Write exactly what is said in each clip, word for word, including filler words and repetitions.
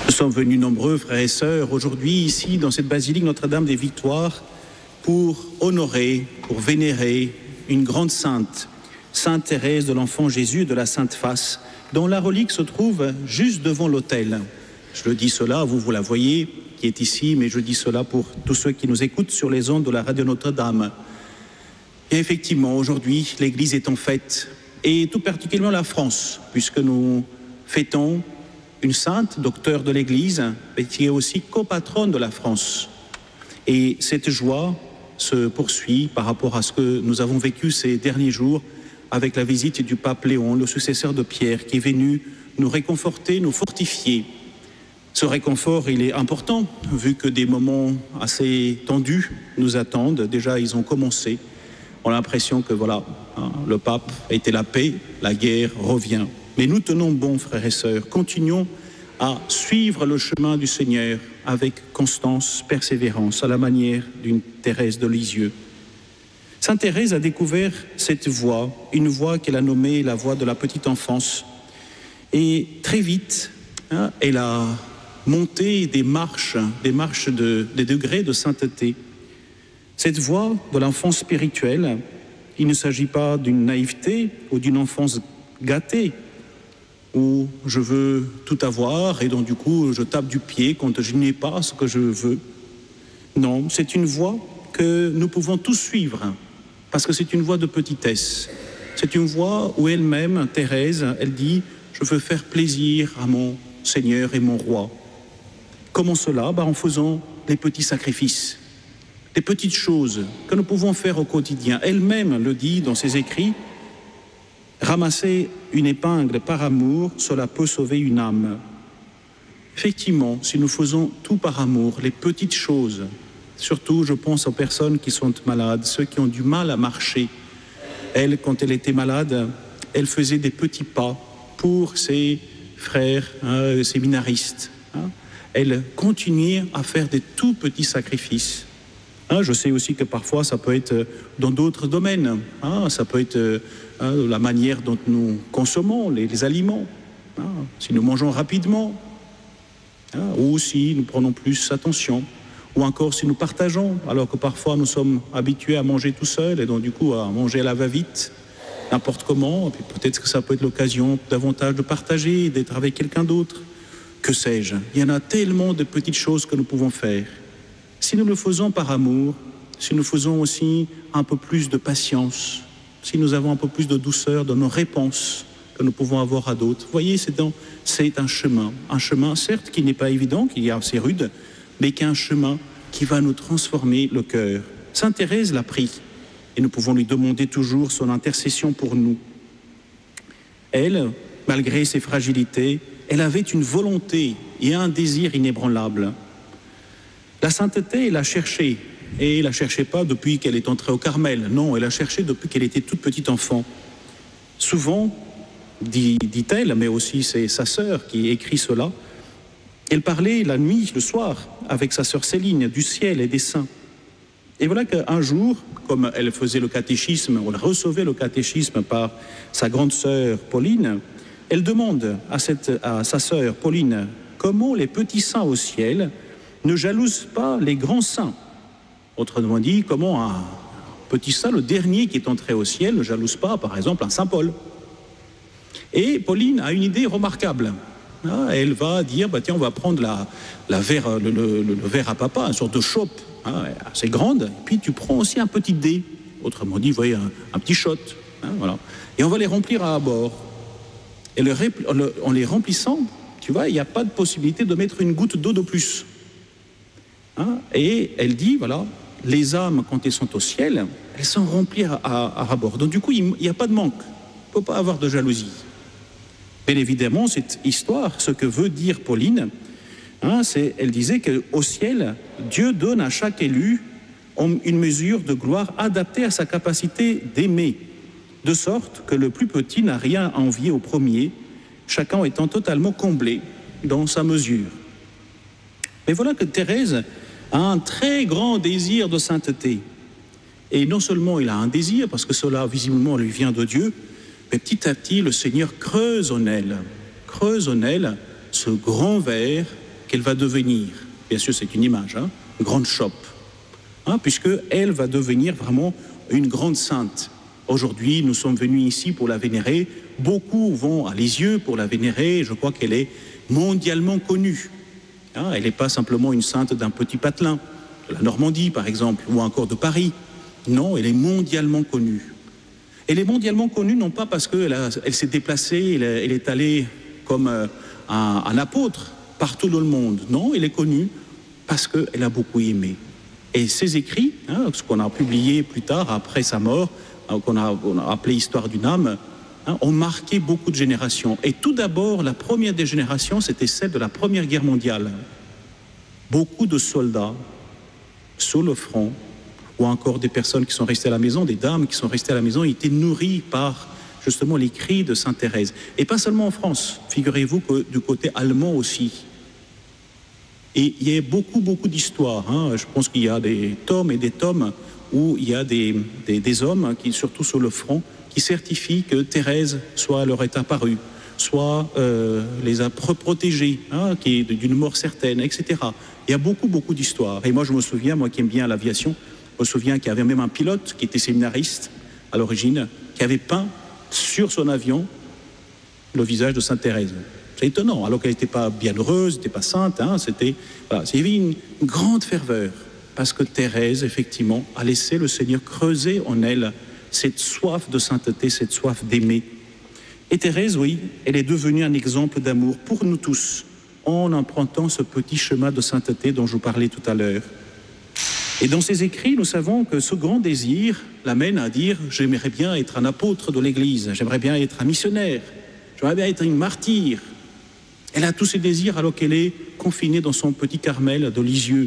Nous sommes venus nombreux, frères et sœurs, aujourd'hui, ici, dans cette basilique Notre-Dame des Victoires, pour honorer, pour vénérer une grande sainte, Sainte Thérèse de l'Enfant Jésus de la Sainte Face, dont la relique se trouve juste devant l'autel. Je le dis cela, vous, vous la voyez, qui est ici, mais je dis cela pour tous ceux qui nous écoutent sur les ondes de la radio Notre-Dame. Et effectivement, aujourd'hui, l'Église est en fête, et tout particulièrement la France, puisque nous fêtons une sainte, docteur de l'Église, mais qui est aussi copatronne de la France. Et cette joie se poursuit par rapport à ce que nous avons vécu ces derniers jours avec la visite du pape Léon, le successeur de Pierre, qui est venu nous réconforter, nous fortifier. Ce réconfort, il est important, vu que des moments assez tendus nous attendent. Déjà, ils ont commencé. On a l'impression que, voilà, hein, le pape a été la paix, la guerre revient. Mais nous tenons bon, frères et sœurs, continuons à suivre le chemin du Seigneur avec constance, persévérance, à la manière d'une Thérèse de Lisieux. Sainte Thérèse a découvert cette voie, une voie qu'elle a nommée la voie de la petite enfance. Et très vite, hein, elle a monté des marches, des marches de, des degrés de sainteté. Cette voie de l'enfance spirituelle, il ne s'agit pas d'une naïveté ou d'une enfance gâtée, où je veux tout avoir et donc du coup je tape du pied quand je n'ai pas ce que je veux. Non, c'est une voie que nous pouvons tous suivre, parce que c'est une voie de petitesse. C'est une voie où elle-même, Thérèse, elle dit « Je veux faire plaisir à mon Seigneur et mon Roi ». Comment cela? Bah, en faisant les petits sacrifices, les petites choses que nous pouvons faire au quotidien. Elle-même le dit dans ses écrits, ramasser une épingle par amour, cela peut sauver une âme. Effectivement, si nous faisons tout par amour, les petites choses, surtout je pense aux personnes qui sont malades, ceux qui ont du mal à marcher. Elle, quand elle était malade, elle faisait des petits pas pour ses frères hein, séminaristes. Hein. Elle continuait à faire des tout petits sacrifices. Hein, je sais aussi que parfois ça peut être dans d'autres domaines. Hein, ça peut être hein, la manière dont nous consommons les, les aliments. Hein, si nous mangeons rapidement, hein, ou si nous prenons plus attention. Ou encore si nous partageons, alors que parfois nous sommes habitués à manger tout seul et donc du coup à manger à la va-vite, n'importe comment. Et puis peut-être que ça peut être l'occasion davantage de partager, d'être avec quelqu'un d'autre. Que sais-je? Il y en a tellement de petites choses que nous pouvons faire. Si nous le faisons par amour, si nous faisons aussi un peu plus de patience, si nous avons un peu plus de douceur dans nos réponses que nous pouvons avoir à d'autres, vous voyez, c'est, dans, c'est un chemin, un chemin certes qui n'est pas évident, qui est assez rude, mais qui est un chemin qui va nous transformer le cœur. Sainte Thérèse l'a pris, et nous pouvons lui demander toujours son intercession pour nous. Elle, malgré ses fragilités, elle avait une volonté et un désir inébranlable. La sainteté, elle a cherché, et elle ne la cherchait pas depuis qu'elle est entrée au Carmel. Non, elle a cherché depuis qu'elle était toute petite enfant. Souvent, dit, dit-elle, mais aussi c'est sa sœur qui écrit cela, elle parlait la nuit, le soir, avec sa sœur Céline, du ciel et des saints. Et voilà qu'un jour, comme elle faisait le catéchisme, on recevait le catéchisme par sa grande sœur Pauline, elle demande à, cette, à sa sœur Pauline comment les petits saints au ciel ne jalousent pas les grands saints. Autrement dit, comment un petit saint, le dernier qui est entré au ciel, ne jalouse pas, par exemple, un saint Paul. Et Pauline a une idée remarquable. Ah, elle va dire, bah, tiens, on va prendre la, la verre, le, le, le verre à papa, une sorte de chope hein, assez grande, et puis tu prends aussi un petit dé, autrement dit, vous voyez, un, un petit shot, hein, voilà. Et on va les remplir à bord. Et le, le, en les remplissant, tu vois, il n'y a pas de possibilité de mettre une goutte d'eau de plus. Hein, et elle dit, voilà, les âmes, quand elles sont au ciel, elles sont remplies à, à, à bord. Donc du coup, il n'y a pas de manque, il ne peut pas avoir de jalousie. Bien évidemment, cette histoire, ce que veut dire Pauline, hein, c'est, elle disait qu'au ciel, Dieu donne à chaque élu une mesure de gloire adaptée à sa capacité d'aimer, de sorte que le plus petit n'a rien à envier au premier, chacun étant totalement comblé dans sa mesure. Mais voilà que Thérèse a un très grand désir de sainteté. Et non seulement il a un désir, parce que cela visiblement lui vient de Dieu, mais petit à petit, le Seigneur creuse en elle, creuse en elle ce grand verre qu'elle va devenir, bien sûr c'est une image, hein, une grande chope, hein, puisqu'elle va devenir vraiment une grande sainte. Aujourd'hui, nous sommes venus ici pour la vénérer. Beaucoup vont à Lisieux pour la vénérer. Je crois qu'elle est mondialement connue. Hein, elle n'est pas simplement une sainte d'un petit patelin, de la Normandie par exemple, ou encore de Paris. Non, elle est mondialement connue. Elle est mondialement connue non pas parce qu'elle a, elle s'est déplacée, elle, elle est allée comme un, un apôtre partout dans le monde. Non, elle est connue parce qu'elle a beaucoup aimé. Et ses écrits, hein, ce qu'on a publié plus tard, après sa mort, qu'on a, on a appelé Histoire d'une âme, hein, ont marqué beaucoup de générations. Et tout d'abord, la première des générations, c'était celle de la Première Guerre mondiale. Beaucoup de soldats sur le front, ou encore des personnes qui sont restées à la maison, des dames qui sont restées à la maison, étaient nourries par justement les cris de Sainte Thérèse. Et pas seulement en France, figurez-vous que du côté allemand aussi. Et il y a beaucoup, beaucoup d'histoires. Hein. Je pense qu'il y a des tomes et des tomes où il y a des, des, des hommes, qui, surtout sur le front, qui certifient que Thérèse soit leur est apparue, soit euh, les a protégés, hein, qui est d'une mort certaine, et cetera. Il y a beaucoup, beaucoup d'histoires. Et moi, je me souviens, moi qui aime bien l'aviation, je me souviens qu'il y avait même un pilote qui était séminariste à l'origine, qui avait peint sur son avion le visage de Sainte Thérèse. C'est étonnant, alors qu'elle n'était pas bienheureuse, n'était pas sainte, hein, c'était, voilà, il y avait une, une grande ferveur, parce que Thérèse, effectivement, a laissé le Seigneur creuser en elle cette soif de sainteté, cette soif d'aimer. Et Thérèse, oui, elle est devenue un exemple d'amour pour nous tous, en empruntant ce petit chemin de sainteté dont je vous parlais tout à l'heure. Et dans ses écrits, nous savons que ce grand désir l'amène à dire « j'aimerais bien être un apôtre de l'Église, j'aimerais bien être un missionnaire, j'aimerais bien être une martyre ». Elle a tous ces désirs alors qu'elle est confinée dans son petit Carmel de Lisieux.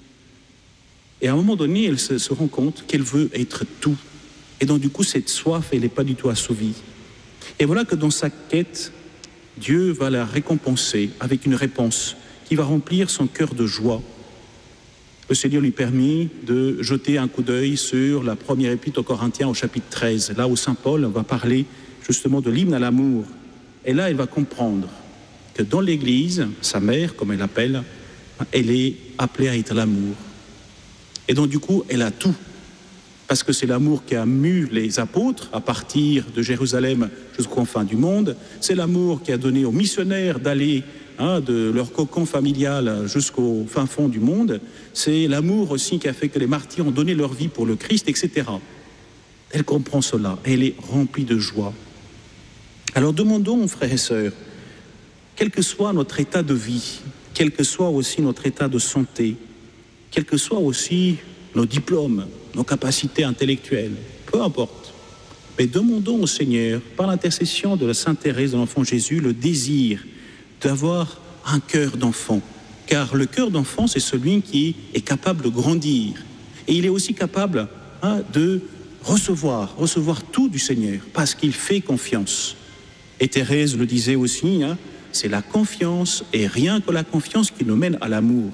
Et à un moment donné, elle se, se rend compte qu'elle veut être tout. Et donc du coup, cette soif, elle n'est pas du tout assouvie. Et voilà que dans sa quête, Dieu va la récompenser avec une réponse qui va remplir son cœur de joie. Le Seigneur lui permet de jeter un coup d'œil sur la première épître aux Corinthiens au chapitre treize, là où Saint Paul va parler justement de l'hymne à l'amour. Et là, elle va comprendre que dans l'Église, sa mère, comme elle l'appelle, elle est appelée à être l'amour. Et donc du coup, elle a tout. Parce que c'est l'amour qui a mu les apôtres à partir de Jérusalem jusqu'aux confins du monde. C'est l'amour qui a donné aux missionnaires d'aller hein, de leur cocon familial jusqu'au fin fond du monde. C'est l'amour aussi qui a fait que les martyrs ont donné leur vie pour le Christ, et cetera. Elle comprend cela. Elle est remplie de joie. Alors demandons, frères et sœurs, quel que soit notre état de vie, quel que soit aussi notre état de santé, quels que soient aussi nos diplômes, nos capacités intellectuelles, peu importe. Mais demandons au Seigneur, par l'intercession de la Sainte Thérèse de l'Enfant Jésus, le désir d'avoir un cœur d'enfant. Car le cœur d'enfant, c'est celui qui est capable de grandir. Et il est aussi capable hein, de recevoir, recevoir tout du Seigneur, parce qu'il fait confiance. Et Thérèse le disait aussi, hein, c'est la confiance et rien que la confiance qui nous mène à l'amour.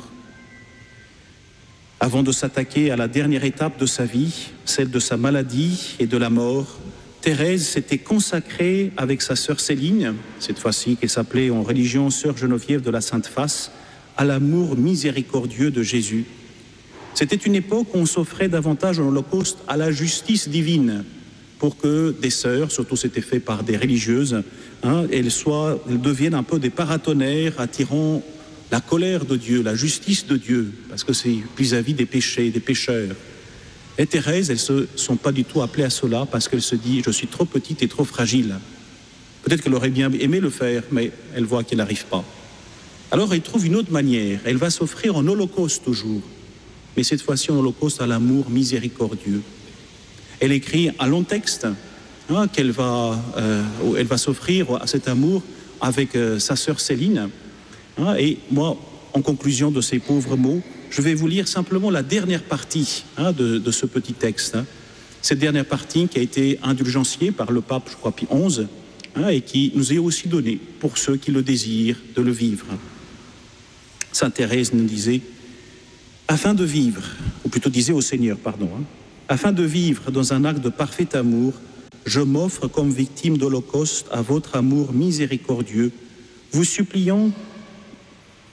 Avant de s'attaquer à la dernière étape de sa vie, celle de sa maladie et de la mort, Thérèse s'était consacrée avec sa sœur Céline, cette fois-ci qu'elle s'appelait en religion sœur Geneviève de la Sainte Face, à l'amour miséricordieux de Jésus. C'était une époque où on s'offrait davantage en holocauste à la justice divine, pour que des sœurs, surtout c'était fait par des religieuses, hein, elles, soient, elles deviennent un peu des paratonnerres attirant la colère de Dieu, la justice de Dieu, parce que c'est vis-à-vis des péchés, des pécheurs. Et Thérèse, elles ne se sont pas du tout appelées à cela parce qu'elle se dit « je suis trop petite et trop fragile ». Peut-être qu'elle aurait bien aimé le faire, mais elle voit qu'elle n'arrive pas. Alors elle trouve une autre manière, elle va s'offrir en holocauste toujours, mais cette fois-ci en holocauste à l'amour miséricordieux. Elle écrit un long texte hein, qu'elle va, euh, elle va s'offrir à cet amour avec euh, sa sœur Céline. Hein, et moi, en conclusion de ces pauvres mots, je vais vous lire simplement la dernière partie hein, de, de ce petit texte. Hein. Cette dernière partie qui a été indulgenciée par le pape, je crois, Pie onze, hein, et qui nous est aussi donnée pour ceux qui le désirent de le vivre. Sainte Thérèse nous disait, afin de vivre, ou plutôt disait au Seigneur, pardon, hein, afin de vivre dans un acte de parfait amour, je m'offre comme victime d'holocauste à votre amour miséricordieux, vous suppliant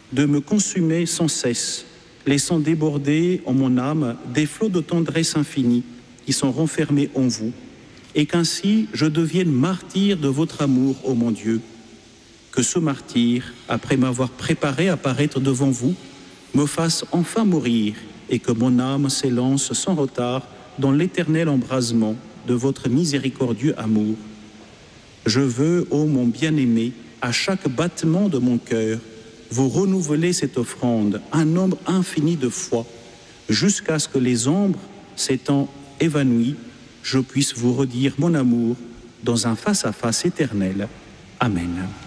de me consumer sans cesse, laissant déborder en mon âme des flots de tendresse infinie qui sont renfermés en vous, et qu'ainsi je devienne martyr de votre amour, ô mon Dieu. Que ce martyr, après m'avoir préparé à paraître devant vous, me fasse enfin mourir, et que mon âme s'élance sans retard dans l'éternel embrasement de votre miséricordieux amour. Je veux, ô mon bien-aimé, à chaque battement de mon cœur, vous renouveler cette offrande, un nombre infini de fois, jusqu'à ce que les ombres s'étant évanouies, je puisse vous redire mon amour dans un face-à-face éternel. Amen.